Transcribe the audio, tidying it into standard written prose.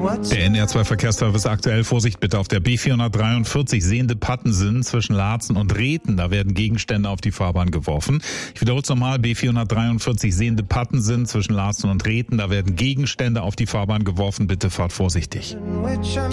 Der NR2 Verkehrsservice aktuell. Vorsicht bitte auf der B443 sehende Pattensen zwischen Laatzen und Rhethen. Da werden Gegenstände auf die Fahrbahn geworfen. Ich wiederhole es nochmal. B443 sehende Pattensen zwischen Laatzen und Rhethen. Da werden Gegenstände auf die Fahrbahn geworfen. Bitte fahrt vorsichtig.